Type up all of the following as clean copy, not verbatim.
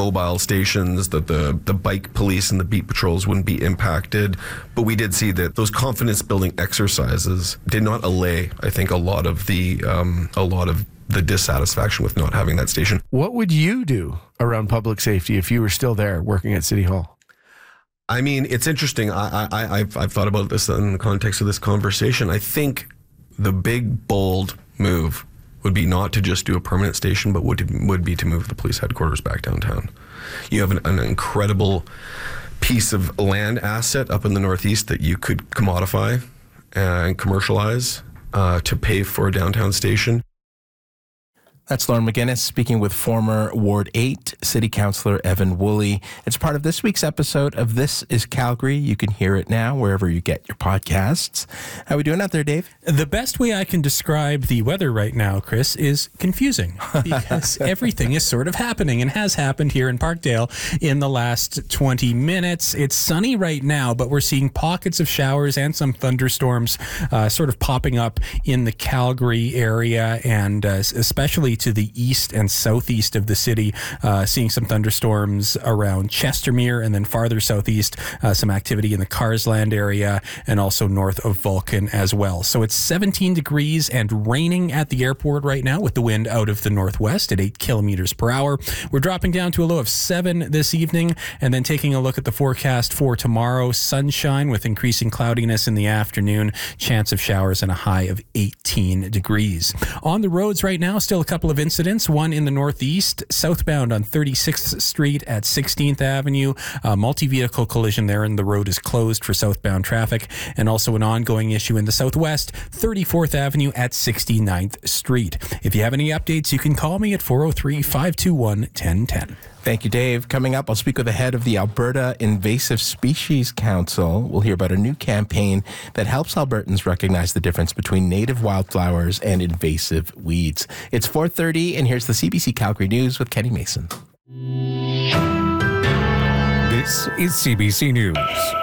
mobile stations, that the bike police and the beat patrols wouldn't be impacted. But we did see that those confidence-building exercises did not allay, I think, a lot of the dissatisfaction with not having that station. What would you do around public safety if you were still there working at City Hall? I mean, it's interesting. I've thought about this in the context of this conversation. I think the big, bold move would be not to just do a permanent station, but would be to move the police headquarters back downtown. You have an incredible piece of land asset up in the Northeast that you could commodify and commercialize to pay for a downtown station. That's Lauren McGinnis speaking with former Ward 8 City Councillor Evan Woolley. It's part of this week's episode of This is Calgary. You can hear it now wherever you get your podcasts. How are we doing out there, Dave? The best way I can describe the weather right now, Chris, is confusing, because everything is sort of happening and has happened here in Parkdale in the last 20 minutes. It's sunny right now, but we're seeing pockets of showers and some thunderstorms sort of popping up in the Calgary area, and especially to the east and southeast of the city, seeing some thunderstorms around Chestermere, and then farther southeast, some activity in the Carsland area and also north of Vulcan as well. So it's 17 degrees and raining at the airport right now with the wind out of the northwest at 8 kilometers per hour. We're dropping down to a low of 7 this evening, and then taking a look at the forecast for tomorrow: sunshine with increasing cloudiness in the afternoon, chance of showers, and a high of 18 degrees. On the roads right now, still a couple of incidents. One in the northeast, southbound on 36th Street at 16th Avenue. A multi-vehicle collision there, and the road is closed for southbound traffic. And also an ongoing issue in the southwest, 34th Avenue at 69th Street. If you have any updates, you can call me at 403-521-1010. Thank you, Dave. Coming up, I'll speak with the head of the Alberta Invasive Species Council. We'll hear about a new campaign that helps Albertans recognize the difference between native wildflowers and invasive weeds. It's 4:30, and here's the CBC Calgary News with Kenny Mason. This is CBC News.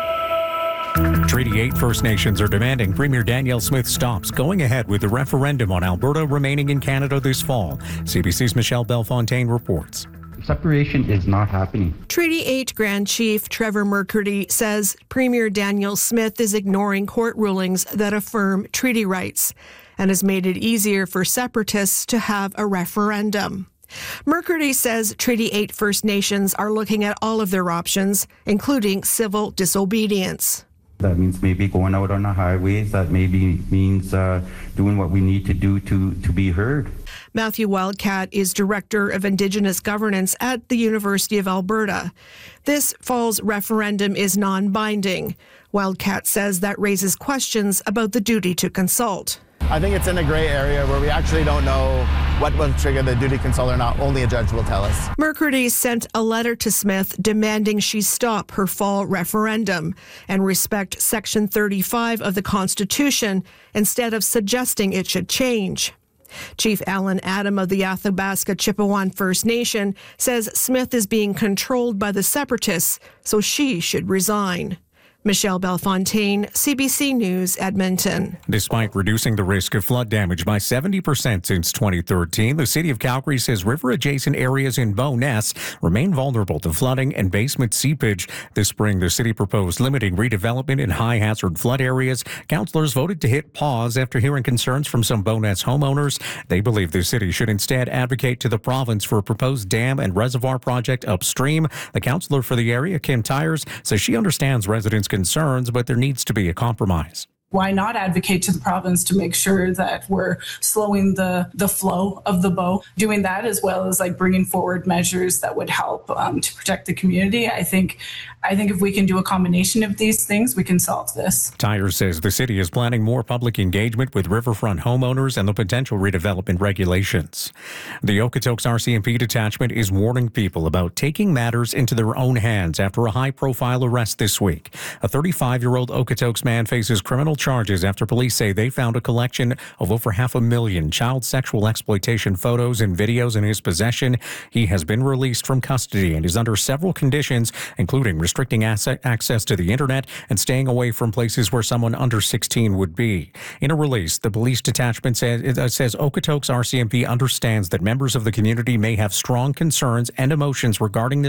Treaty 8 First Nations are demanding Premier Danielle Smith stops going ahead with the referendum on Alberta remaining in Canada this fall. CBC's Michelle Bellefontaine reports. Separation is not happening. Treaty 8 Grand Chief Trevor McCurdy says Premier Danielle Smith is ignoring court rulings that affirm treaty rights and has made it easier for separatists to have a referendum. McCurdy says Treaty 8 First Nations are looking at all of their options, including civil disobedience. That means maybe going out on the highways. That maybe means doing what we need to do to be heard. Matthew Wildcat is Director of Indigenous Governance at the University of Alberta. This fall's referendum is non-binding. Wildcat says that raises questions about the duty to consult. I think it's in a gray area where we actually don't know what will trigger the duty to consult or not. Only a judge will tell us. McCurdy sent a letter to Smith demanding she stop her fall referendum and respect Section 35 of the Constitution instead of suggesting it should change. Chief Alan Adam of the Athabasca Chippewan First Nation says Smith is being controlled by the separatists, so she should resign. Michelle Bellefontaine, CBC News, Edmonton. Despite reducing the risk of flood damage by 70% since 2013, the City of Calgary says river-adjacent areas in Bowness remain vulnerable to flooding and basement seepage. This spring, the city proposed limiting redevelopment in high-hazard flood areas. Councillors voted to hit pause after hearing concerns from some Bowness homeowners. They believe the city should instead advocate to the province for a proposed dam and reservoir project upstream. The councillor for the area, Kim Tyers, says she understands residents' concerns, but there needs to be a compromise. Why not advocate to the province to make sure that we're slowing the flow of the bow, doing that as well as bringing forward measures that would help to protect the community. I think if we can do a combination of these things, we can solve this. Tyers says the city is planning more public engagement with riverfront homeowners and the potential redevelopment regulations. The Okotoks RCMP detachment is warning people about taking matters into their own hands after a high-profile arrest this week. A 35-year-old Okotoks man faces criminal charges after police say they found a collection of over 500,000 child sexual exploitation photos and videos in his possession. He has been released from custody and is under several conditions, including restricting access to the internet and staying away from places where someone under 16 would be. In a release, the police detachment says Okotoks RCMP understands that members of the community may have strong concerns and emotions regarding this